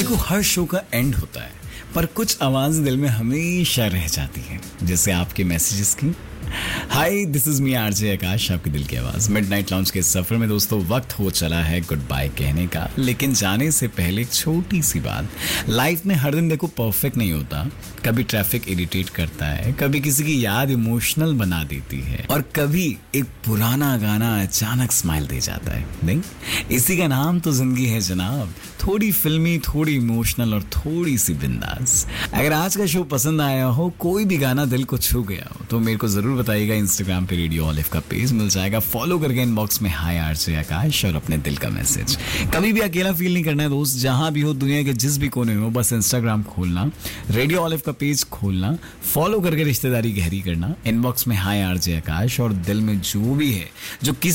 देखो, हर शो का एंड होता है, पर कुछ आवाज दिल में हमेशा रह जाती है, जैसे आपके मैसेजेस की। हाय, दिस इज मी आरजे आकाश, आपकी दिल की आवाज। मिडनाइट लॉन्च के इस सफर में दोस्तों वक्त हो चला है गुड बाय कहने का, लेकिन जाने से पहले एक छोटी सी बात। लाइफ में हर दिन देखो परफेक्ट नहीं होता। कभी ट्रैफिक इरिटेट करता है, कभी किसी की याद इमोशनल बना देती है, और कभी एक पुराना गाना अचानक स्माइल दे जाता है। नहीं, इसी का नाम तो जिंदगी है जनाब। थोड़ी फिल्मी, थोड़ी इमोशनल और थोड़ी सी बिंदास। अगर आज का शो पसंद आया हो, कोई भी गाना दिल को छू गया हो, तो मेरे को जरूर बताइएगा। इंस्टाग्राम पे रेडियो ऑलिव का पेज मिल जाएगा, फॉलो करके इनबॉक्स में हाय आरजे आकाश और अपने दिल का मैसेज। कभी भी अकेला फील नहीं करना है दोस्त, जहां भी हो, दुनिया के जिस भी कोने में हो, बस इंस्टाग्राम खोलना, रेडियो ऑलिव का पेज खोलना, फॉलो करके रिश्तेदारी गहरी करना, इनबॉक्स में हाय आरजे आकाश और दिल में जो भी है, जो किसी